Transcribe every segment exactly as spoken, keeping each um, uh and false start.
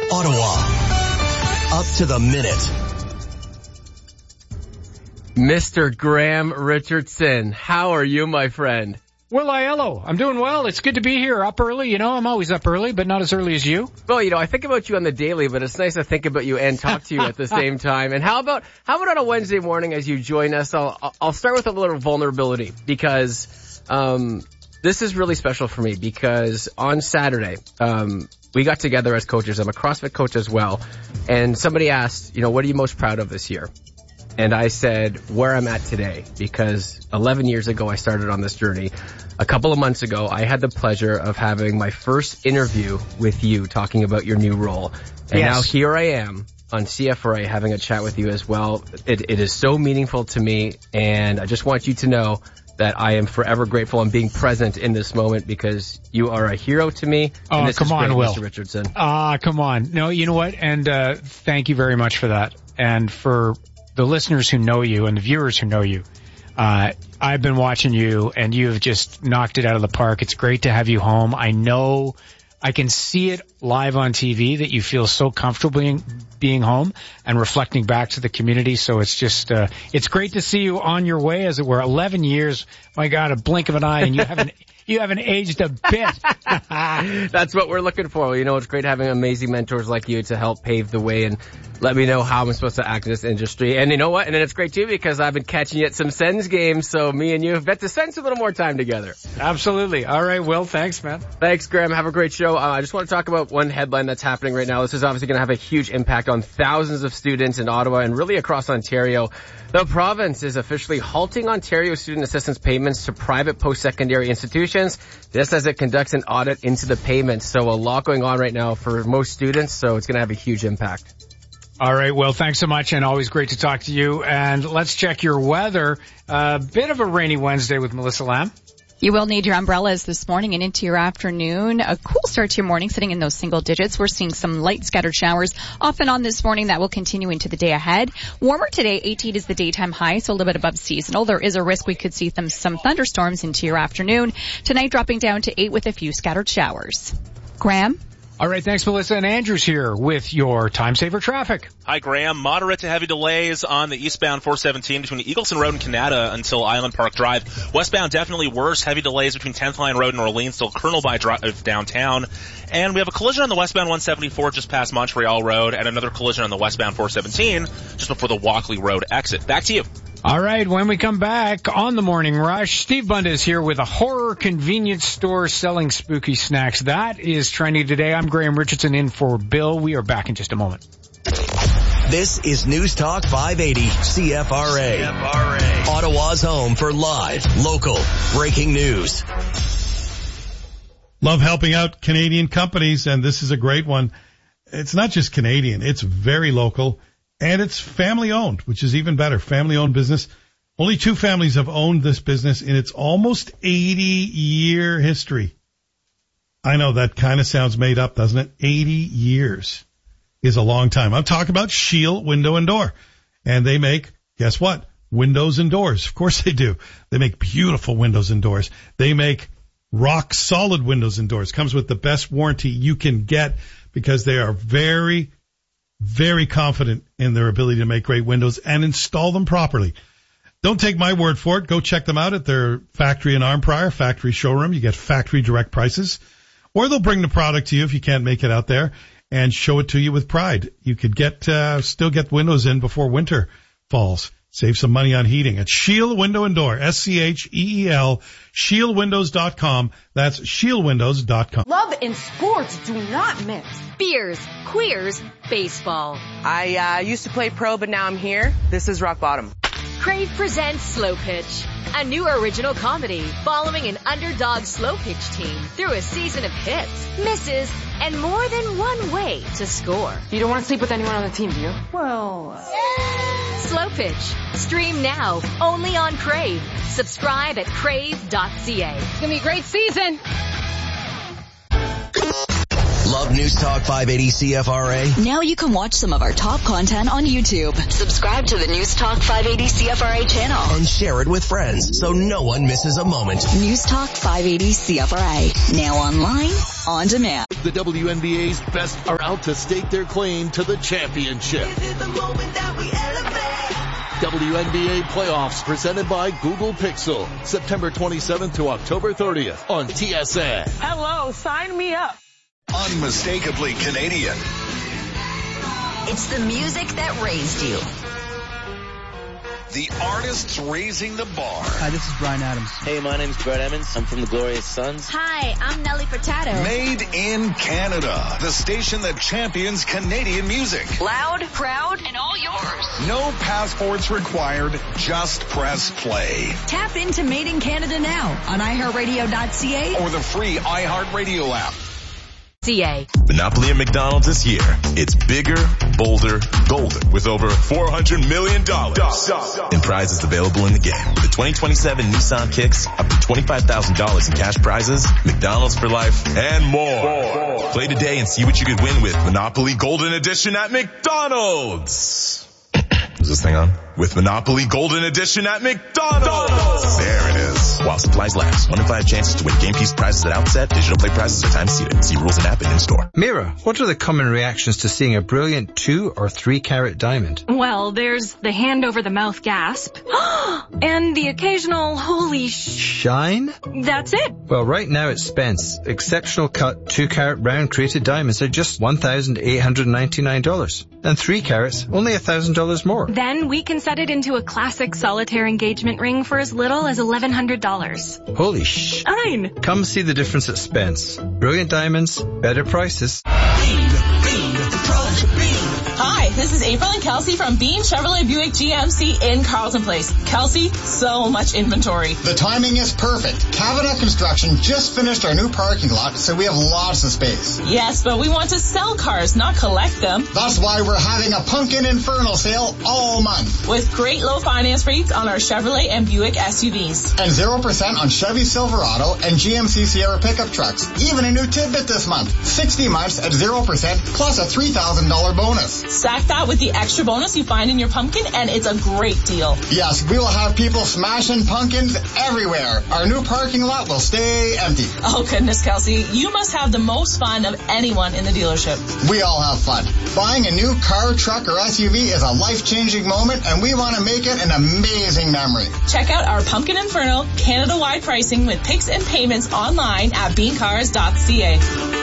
Ottawa. Up to the minute. Mister Graham Richardson, how are you, my friend? Well, Aiello, I'm doing well. It's good to be here. Up early, you know, I'm always up early, but not as early as you. Well, you know, I think about you on the daily, but it's nice to think about you and talk to you at the same time. And how about, how about on a Wednesday morning as you join us? I'll, I'll start with a little vulnerability because, um, this is really special for me because on Saturday, um, we got together as coaches. I'm a CrossFit coach as well. And somebody asked, you know, what are you most proud of this year? And I said where I'm at today, because eleven years ago I started on this journey. A couple of months ago, I had the pleasure of having my first interview with you talking about your new role. And yes. Now here I am on C F R A having a chat with you as well. It, it is so meaningful to me, and I just want you to know that I am forever grateful and being present in this moment because you are a hero to me. Oh, and this come is on, great, Will. Mister Richardson. Ah, uh, come on. No, you know what? And uh thank you very much for that. And for the listeners who know you and the viewers who know you, uh I've been watching you and you've just knocked it out of the park. It's great to have you home. I know I can see it live on T V that you feel so comfortable being, being home and reflecting back to the community. So it's just, uh, it's great to see you on your way, as it were. eleven years, my God, a blink of an eye, and you haven't, you haven't aged a bit. That's what we're looking for. You know, it's great having amazing mentors like you to help pave the way and let me know how I'm supposed to act in this industry. And you know what? And then it's great too because I've been catching you at some Sens games, so me and you have bet to spend a little more time together. Absolutely. All right, Will, thanks, man. Thanks, Graham. Have a great show. Uh, I just want to talk about one headline that's happening right now. This is obviously going to have a huge impact on thousands of students in Ottawa and really across Ontario. The province is officially halting Ontario student assistance payments to private post-secondary institutions. This as it conducts an audit into the payments. So a lot going on right now for most students, so it's going to have a huge impact. All right, well, thanks so much, and always great to talk to you. And let's check your weather. A uh, bit of a rainy Wednesday with Melissa Lamb. You will need your umbrellas this morning and into your afternoon. A cool start to your morning, sitting in those single digits. We're seeing some light scattered showers off and on this morning. That will continue into the day ahead. Warmer today, eighteen is the daytime high, so a little bit above seasonal. There is a risk we could see some, some thunderstorms into your afternoon. Tonight dropping down to eight with a few scattered showers. Graham? All right, thanks, Melissa. And Andrew's here with your Time Saver traffic. Hi, Graham. Moderate to heavy delays on the eastbound four seventeen between Eagleson Road and Canada until Island Park Drive. Westbound definitely worse. Heavy delays between tenth Line Road and Orleans till Colonel by Drive downtown. And we have a collision on the westbound one seventy-four just past Montreal Road and another collision on the westbound four seventeen just before the Walkley Road exit. Back to you. All right, when we come back on the Morning Rush, Steve Bunda is here with a horror convenience store selling spooky snacks. That is trending today. I'm Graham Richardson in for Bill. We are back in just a moment. This is News Talk five eighty C F R A. C F R A. Ottawa's home for live, local, breaking news. Love helping out Canadian companies, and this is a great one. It's not just Canadian, it's very local. And it's family-owned, which is even better. Family-owned business. Only two families have owned this business in its almost eighty-year history. I know that kind of sounds made up, doesn't it? eighty years is a long time. I'm talking about Shield Window and Door. And they make, guess what? Windows and doors. Of course they do. They make beautiful windows and doors. They make rock-solid windows and doors. Comes with the best warranty you can get because they are very very confident in their ability to make great windows and install them properly. Don't take my word for it. Go check them out at their factory in Arnprior, factory showroom. You get factory direct prices. Or they'll bring the product to you if you can't make it out there and show it to you with pride. You could get, uh, still get windows in before winter falls. Save some money on heating at Shield Window and Door, S C H E E L, shield windows dot com. That's shield windows dot com. Love and sports do not mix. Beers, queers, baseball. I uh, used to play pro, but now I'm here. This is rock bottom. Crave presents Slow Pitch, a new original comedy following an underdog slow pitch team through a season of hits, misses, and more than one way to score. You don't want to sleep with anyone on the team, do you? Well... Yeah. Slow Pitch. Stream now, only on Crave. Subscribe at crave dot c a. It's going to be a great season. Love News Talk five eighty C F R A? Now you can watch some of our top content on YouTube. Subscribe to the News Talk five eighty C F R A channel. And share it with friends so no one misses a moment. News Talk five eighty C F R A. Now online, on demand. The W N B A's best are out to stake their claim to the championship. This is the moment that we elevate. W N B A playoffs presented by Google Pixel. September twenty-seventh to October thirtieth on T S N. Hello, sign me up. Unmistakably Canadian. It's the music that raised you. The artists raising the bar. Hi, this is Bryan Adams. Hey, my name's Brett Emmons. I'm from the Glorious Sons. Hi, I'm Nelly Furtado. Made in Canada. The station that champions Canadian music. Loud, proud, and all yours. No passports required. Just press play. Tap into Made in Canada now on i heart radio dot c a or the free iHeartRadio app. C A. Monopoly at McDonald's this year. It's bigger, bolder, golden with over four hundred million dollars in prizes available in the game. With the twenty twenty-seven Nissan Kicks, up to twenty-five thousand dollars in cash prizes, McDonald's for life, and more. Play today and see what you could win with Monopoly Golden Edition at McDonald's. Is this thing on? With Monopoly Golden Edition at McDonald's. There it is. While supplies last. One in five chances to win game piece prizes at outset. Digital play prizes are time seated. See rules and app and in store. Mira, what are the common reactions to seeing a brilliant two or three carat diamond? Well, there's the hand over the mouth gasp. And the occasional holy sh... Shine? That's it. Well, right now at Spence, exceptional cut two carat round crated diamonds are just one thousand eight hundred ninety-nine dollars. And three carats, only one thousand dollars more. Then we can set it into a classic solitaire engagement ring for as little as eleven hundred dollars. Holy sh... Fine. Come see the difference at Spence. Brilliant diamonds, better prices. Hi, this is April and Kelsey from Beam Chevrolet Buick G M C in Carlton Place. Kelsey, so much inventory. The timing is perfect. Cabinet Construction just finished our new parking lot, so we have lots of space. Yes, but we want to sell cars, not collect them. That's why we're having a Pumpkin Inferno sale all month. With great low finance rates on our Chevrolet and Buick S U Vs. And zero percent on Chevy Silverado and G M C Sierra pickup trucks. Even a new tidbit this month. sixty months at zero percent plus a three thousand dollars bonus. Stack that with the extra bonus you find in your pumpkin, and it's a great deal. Yes, we will have people smashing pumpkins everywhere. Our new parking lot will stay empty. Oh, goodness, Kelsey. You must have the most fun of anyone in the dealership. We all have fun. Buying a new car, truck, or S U V is a life-changing moment, and we want to make it an amazing memory. Check out our Pumpkin Inferno Canada-wide pricing with picks and payments online at bean cars dot c a.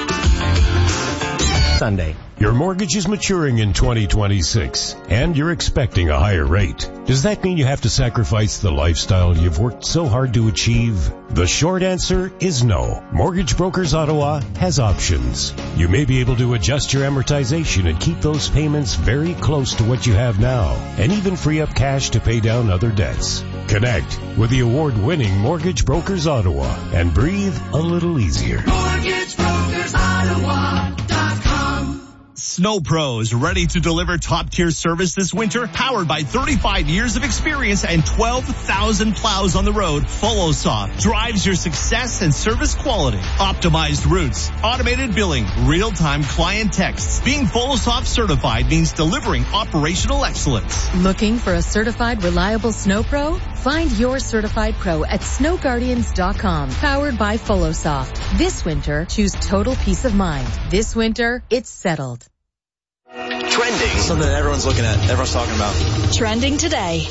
Sunday. Your mortgage is maturing in twenty twenty-six, and you're expecting a higher rate. Does that mean you have to sacrifice the lifestyle you've worked so hard to achieve? The short answer is no. Mortgage Brokers Ottawa has options. You may be able to adjust your amortization and keep those payments very close to what you have now, and even free up cash to pay down other debts. Connect with the award-winning Mortgage Brokers Ottawa and breathe a little easier. Mortgage Brokers Ottawa dot com. Snow Pros, ready to deliver top-tier service this winter, powered by thirty-five years of experience and twelve thousand plows on the road. FollowSoft drives your success and service quality. Optimized routes, automated billing, real-time client texts. Being FollowSoft certified means delivering operational excellence. Looking for a certified, reliable Snow Pro? Find your certified pro at snow guardians dot com. Powered by FollowSoft. This winter, choose total peace of mind. This winter, it's settled. Trending. Something that everyone's looking at, everyone's talking about. Trending today.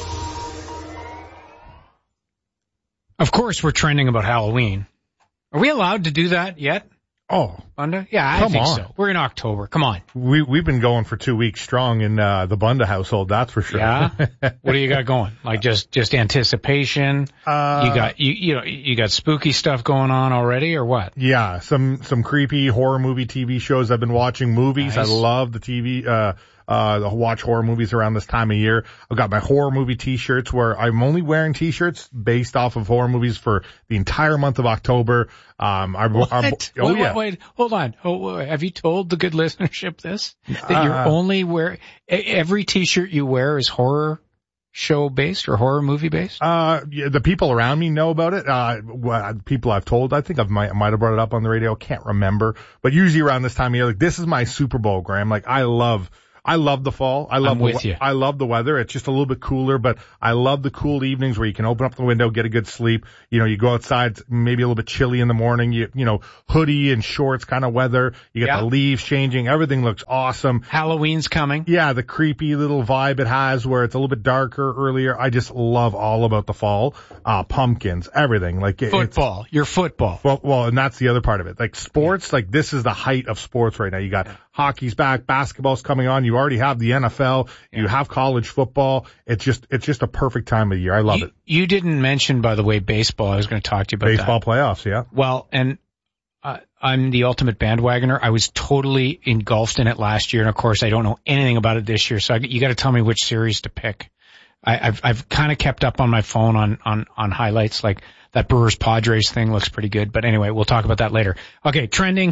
Of course, we're trending about Halloween. Are we allowed to do that yet? Oh, Bunda? Yeah, I come think on. so. We're in October. Come on. We we've been going for two weeks strong in uh, the Bunda household. That's for sure. Yeah. What do you got going? Like just just anticipation. Uh, you got you you know you got spooky stuff going on already, or what? Yeah, some some creepy horror movie T V shows. I've been watching movies. Nice. I love the T V. Uh, uh, watch horror movies around this time of year. I've got my horror movie T-shirts where I'm only wearing T-shirts based off of horror movies for the entire month of October. Um, I, what? I, oh wait, yeah. wait, wait, hold on. Oh, have you told the good listenership this? That Uh, you're only wear every T-shirt you wear is horror show based or horror movie based? Uh, yeah, the people around me know about it. Uh, well, people I've told, I think I might, might have brought it up on the radio. Can't remember. But usually around this time of year, like, this is my Super Bowl, Graham. Like, I love, I love the fall. I love I'm the, with you. I love the weather. It's just a little bit cooler, but I love the cool evenings where you can open up the window, get a good sleep. You know, you go outside, it's maybe a little bit chilly in the morning. You, you know, hoodie and shorts kind of weather. You get Yeah. the leaves changing. Everything looks awesome. Halloween's coming. Yeah, the creepy little vibe it has where it's a little bit darker earlier. I just love all about the fall. Uh, pumpkins, everything. Like it, Football. It's, Your football. well, well, and that's the other part of it. Like sports, like this is the height of sports right now. You got hockey's back, basketball's coming on. You already have the N F L. You have college football. It's just, it's just a perfect time of year. I love you, it. You didn't mention, by the way, baseball. I was going to talk to you about Baseball that. playoffs, yeah. Well, and uh, I'm the ultimate bandwagoner. I was totally engulfed in it last year, and of course, I don't know anything about it this year. So I, you got to tell me which series to pick. I, I've I've kind of kept up on my phone on on on highlights. Like that Brewers Padres thing looks pretty good. But anyway, we'll talk about that later. Okay, trending,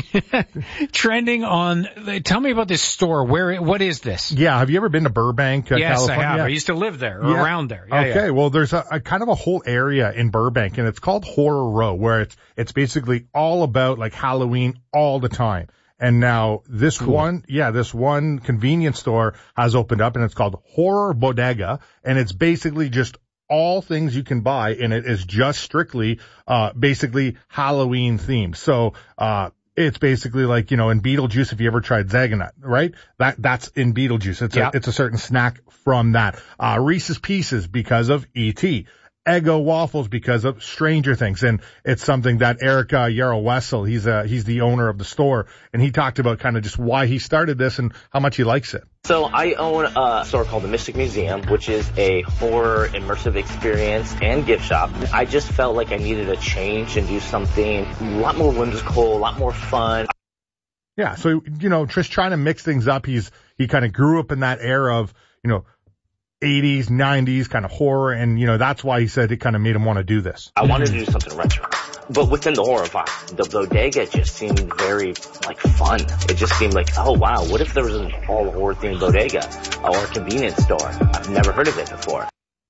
trending on. Tell me about this store. Where? What is this? Yeah, have you ever been to Burbank, uh, Yes, California? I have. Yeah. I used to live there or Yeah. around there. Yeah, okay, yeah. well, there's a, a kind of a whole area in Burbank, and it's called Horror Row, where it's it's basically all about like Halloween all the time. And now this Cool. one, yeah, this one convenience store has opened up, and it's called Horror Bodega, and it's basically just all things you can buy, and it is just strictly, uh, basically Halloween themed. So, uh, it's basically like, you know, in Beetlejuice, if you ever tried Zaganut, right? That, that's in Beetlejuice. It's Yeah. a, it's a certain snack from that. Uh, Reese's Pieces because of E T Eggo waffles because of Stranger Things. And it's something that Eric uh, Yarrow Wessel, he's uh, he's the owner of the store, and he talked about kind of just why he started this and how much he likes it. So I own a store called the Mystic Museum, which is a horror immersive experience and gift shop. I just felt like I needed a change and do something a lot more whimsical, a lot more fun. Yeah, so, you know, just trying to mix things up. He's, he kind of grew up in that era of, you know, eighties, nineties kind of horror, and, you know, that's why he said it kind of made him want to do this. I wanted to do something retro, but within the horror vibe. The bodega just seemed very, like, fun. It just seemed like, oh, wow, what if there was an all-horror-themed bodega or a convenience store? I've never heard of it before.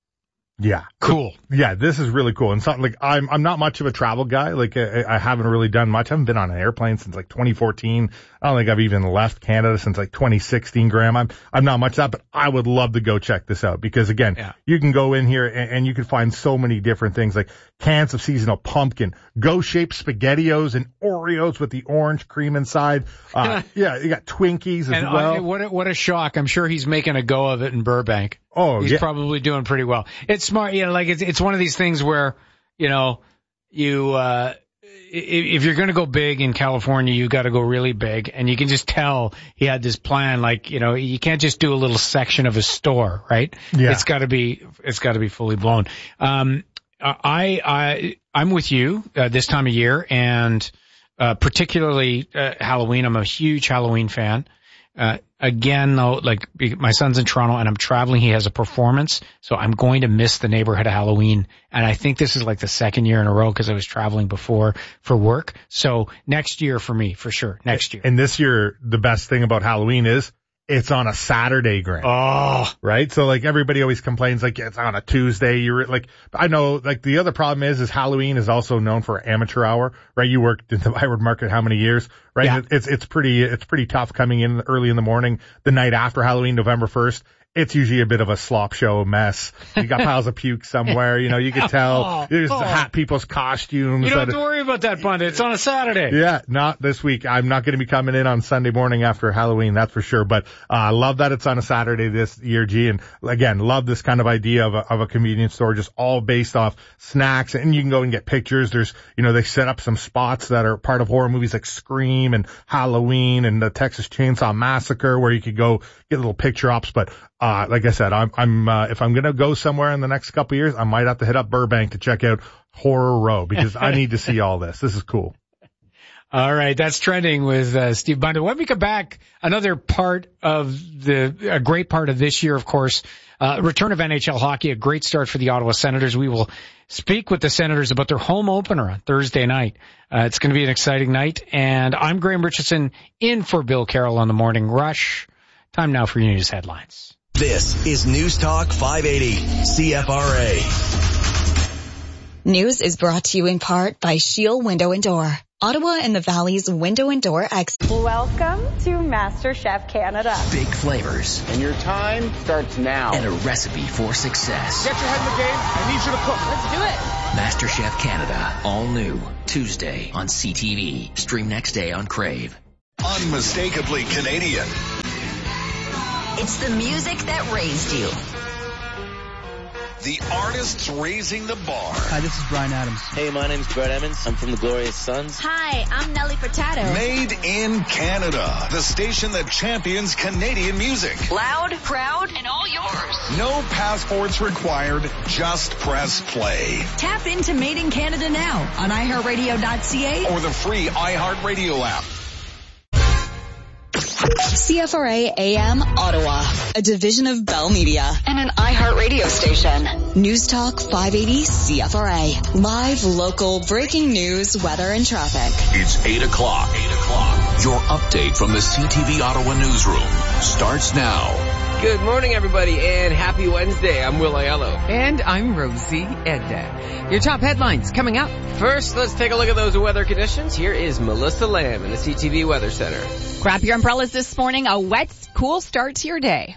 Yeah. Cool. Yeah, this is really cool. And something like, I'm, I'm not much of a travel guy. Like, I, I haven't really done much. I haven't been on an airplane since like twenty fourteen. I don't think I've even left Canada since like twenty sixteen, Graham. I'm, I'm not much of that, but I would love to go check this out because again, Yeah. you can go in here and, and you can find so many different things like cans of seasonal pumpkin, go-shaped SpaghettiOs and Oreos with the orange cream inside. Uh, yeah, you got Twinkies as And well. uh, what a, what a shock! I'm sure he's making a go of it in Burbank. Oh, he's yeah. probably doing pretty well. It's smart, you know. Like it's it's one of these things where you know you uh if, if you're going to go big in California, you got to go really big, and you can just tell he had this plan. Like you know, you can't just do a little section of a store, right? Yeah. It's got to be it's got to be fully blown. Um, I I I'm with you uh, this time of year, and uh, particularly uh, Halloween. I'm a huge Halloween fan. Uh, again, though, like my son's in Toronto and I'm traveling, he has a performance, so I'm going to miss the neighborhood of Halloween. And I think this is like the second year in a row because I was traveling before for work. So next year for me, for sure. Next year. And this year, the best thing about Halloween is it's on a Saturday, Grant. Oh, right. So like everybody always complains like it's on a Tuesday. You're like, I know like the other problem is, is Halloween is also known for amateur hour, right? You worked in the Hayward Market how many years, right? Yeah. It's, it's pretty, it's pretty tough coming in early in the morning, the night after Halloween, November first. It's usually a bit of a slop show mess. You got piles of puke somewhere, you know, you can tell Oh, there's oh. hat people's costumes. You don't have that to worry about that, Pundit. It's on a Saturday. Yeah, not this week. I'm not going to be coming in on Sunday morning after Halloween, that's for sure. But I uh, love that it's on a Saturday this year, G. And again, love this kind of idea of a, of a convenience store, just all based off snacks. And you can go and get pictures. There's, you know, they set up some spots that are part of horror movies like Scream and Halloween and the Texas Chainsaw Massacre where you could go get little picture ops. But uh, like I said, I'm, I'm uh, if I'm going to go somewhere in the next couple of years, I might have to hit up Burbank to check out Horror Row because I need to see all this. This is cool. All right, that's trending with uh, Steve Bundit. When we come back, another part of the, a great part of this year, of course, uh, return of N H L hockey, a great start for the Ottawa Senators. We will speak with the Senators about their home opener on Thursday night. Uh, it's going to be an exciting night, and I'm Graham Richardson in for Bill Carroll on the Morning Rush. Time now for your news headlines. This is News Talk five eighty C F R A. News is brought to you in part by Shield Window and Door, Ottawa and the Valley's window and door expert. Welcome to MasterChef Canada. Big flavors. And your time starts now. And a recipe for success. Get your head in the game. I need you to cook. Let's do it. MasterChef Canada. All new. Tuesday on C T V. Stream next day on Crave. Unmistakably Canadian. It's the music that raised you. The artists raising the bar. Hi, this is Bryan Adams. Hey, my name's Brett Emmons. I'm from the Glorious Sons. Hi, I'm Nelly Furtado. Made in Canada. The station that champions Canadian music. Loud, proud, and all yours. No passports required. Just press play. Tap into Made in Canada now on i heart radio dot c a or the free iHeartRadio app. C F R A A M Ottawa, a division of Bell Media and an iHeart radio station. News Talk five eighty C F R A. Live, local, breaking news, weather, and traffic. It's eight o'clock. eight o'clock. Your update from the C T V Ottawa newsroom starts now. Good morning, everybody, and happy Wednesday. I'm Will Aiello. And I'm Rosie Edda. Your top headlines coming up. First, let's take a look at those weather conditions. Here is Melissa Lamb in the C T V Weather Center. Grab your umbrellas this morning. A wet, cool start to your day.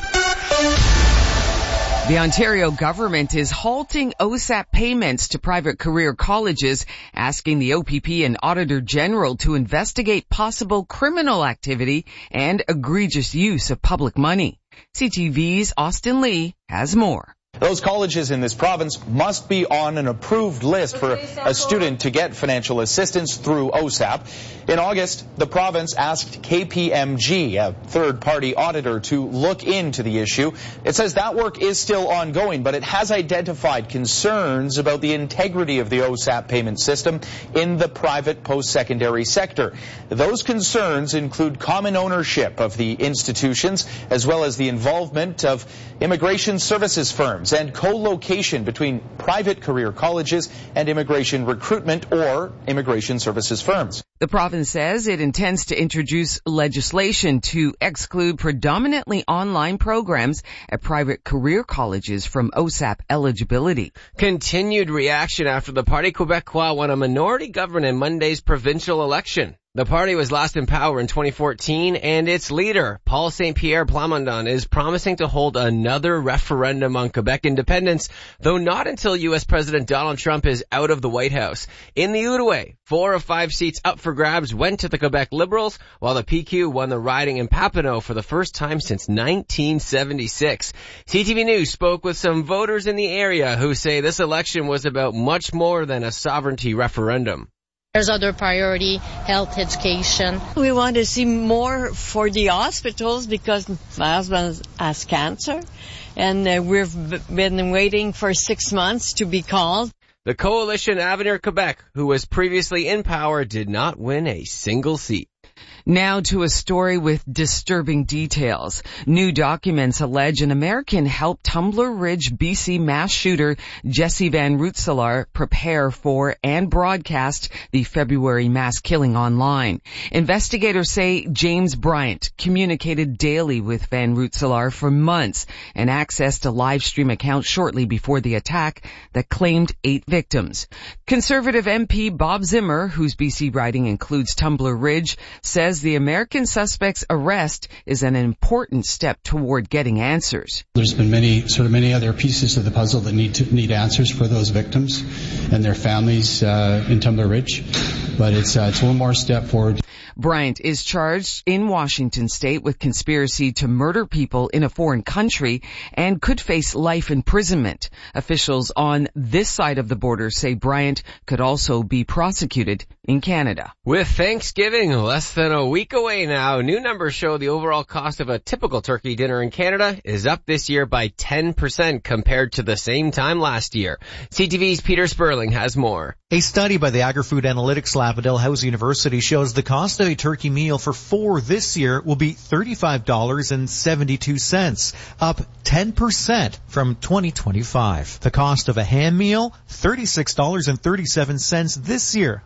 The Ontario government is halting O S A P payments to private career colleges, asking the O P P and Auditor General to investigate possible criminal activity and egregious use of public money. C T V's Austin Lee has more. Those colleges in this province must be on an approved list for a student to get financial assistance through O S A P. In August, the province asked K P M G, a third-party auditor, to look into the issue. It says that work is still ongoing, but it has identified concerns about the integrity of the O S A P payment system in the private post-secondary sector. Those concerns include common ownership of the institutions, as well as the involvement of immigration services firms and co-location between private career colleges and immigration recruitment or immigration services firms. The province says it intends to introduce legislation to exclude predominantly online programs at private career colleges from O S A P eligibility. Continued reaction after the Parti Québécois won a minority government in Monday's provincial election. The party was last in power in twenty fourteen, and its leader, Paul Saint-Pierre Plamondon, is promising to hold another referendum on Quebec independence, though not until U S President Donald Trump is out of the White House. In the Outaouais, four of five seats up for grabs went to the Quebec Liberals, while the P Q won the riding in Papineau for the first time since nineteen seventy-six. C T V News spoke with some voters in the area who say this election was about much more than a sovereignty referendum. There's other priority, health, education. We want to see more for the hospitals because my husband has cancer and uh, we've been waiting for six months to be called. The coalition Avenir Quebec, who was previously in power, did not win a single seat. Now to a story with disturbing details. New documents allege an American helped Tumbler Ridge, B C mass shooter Jesse Van Rootselaar prepare for and broadcast the February mass killing online. Investigators say James Bryant communicated daily with Van Rootselaar for months and accessed a live stream account shortly before the attack that claimed eight victims. Conservative M P Bob Zimmer, whose B C riding includes Tumbler Ridge, says the American suspect's arrest is an important step toward getting answers. There's been many, sort of many other pieces of the puzzle that need to need answers for those victims and their families uh, in Tumbler Ridge, but it's uh, it's one more step forward. Bryant is charged in Washington state with conspiracy to murder people in a foreign country and could face life imprisonment. Officials on this side of the border say Bryant could also be prosecuted in Canada. With Thanksgiving less than a week away now, new numbers show the overall cost of a typical turkey dinner in Canada is up this year by ten percent compared to the same time last year. C T V's Peter Sperling has more. A study by the Agri-Food Analytics Lab at Dalhousie University shows the cost of a turkey meal for four this year will be thirty-five dollars and seventy-two cents, up ten percent from twenty twenty-five. The cost of a ham meal, thirty-six dollars and thirty-seven cents this year, up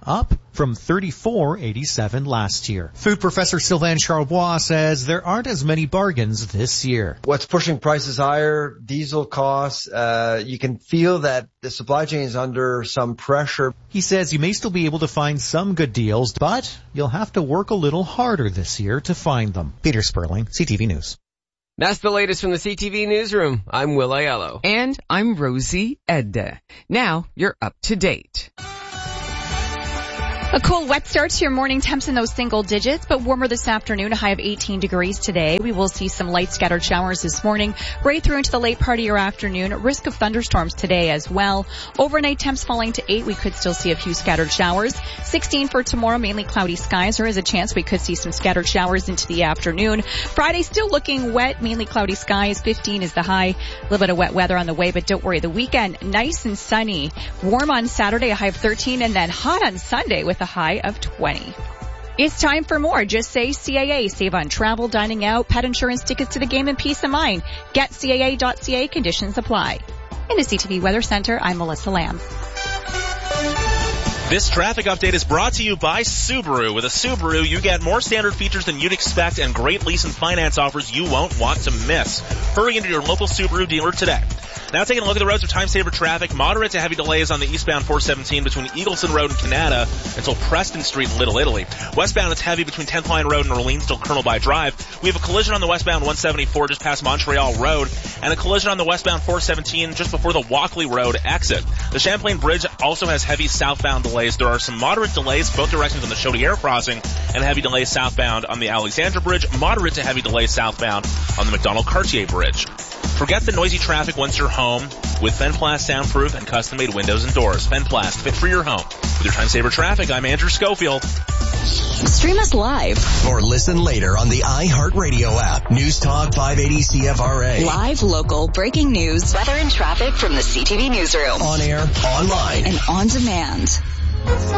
from thirty-four eighty-seven last year. Food professor Sylvain Charbois says there aren't as many bargains this year. What's pushing prices higher? Diesel costs. Uh, you can feel that the supply chain is under some pressure. He says you may still be able to find some good deals, but you'll have to work a little harder this year to find them. Peter Sperling, C T V News. That's the latest from the C T V Newsroom. I'm Will Aiello. And I'm Rosie Edda. Now you're up to date. A cool, wet start to your morning. Temps in those single digits, but warmer this afternoon, a high of eighteen degrees today. We will see some light scattered showers this morning, right through into the late part of your afternoon. Risk of thunderstorms today as well. Overnight temps falling to eight. We could still see a few scattered showers. sixteen for tomorrow, mainly cloudy skies. There is a chance we could see some scattered showers into the afternoon. Friday still looking wet, mainly cloudy skies. fifteen is the high. A little bit of wet weather on the way, but don't worry. The weekend, nice and sunny. Warm on Saturday, a high of thirteen, and then hot on Sunday with a high of twenty. It's time for more. Just say C A A. Save on travel, dining out, pet insurance, tickets to the game, and peace of mind. Get C A A dot C A. Conditions apply. In the C T V Weather Center, I'm Melissa Lamb. This traffic update is brought to you by Subaru. With a Subaru, you get more standard features than you'd expect and great lease and finance offers you won't want to miss. Hurry into your local Subaru dealer today. Now taking a look at the roads with time-saver traffic, moderate to heavy delays on the eastbound four seventeen between Eagleson Road and Canada until Preston Street in Little Italy. Westbound it's heavy between tenth Line Road and Orleans till Colonel By Drive. We have a collision on the westbound one seventy-four just past Montreal Road and a collision on the westbound four seventeen just before the Walkley Road exit. The Champlain Bridge also has heavy southbound delays. There are some moderate delays both directions on the Chaudière crossing and heavy delays southbound on the Alexandra Bridge, moderate to heavy delays southbound on the McDonald-Cartier Bridge. Forget the noisy traffic once you're home with Fenplast soundproof and custom-made windows and doors. Fenplast, fit for your home. With your time-saver traffic, I'm Andrew Schofield. Stream us live or listen later on the iHeartRadio app. News Talk five eighty C F R A. Live, local, breaking news, weather and traffic from the C T V Newsroom. On air, online, and on demand.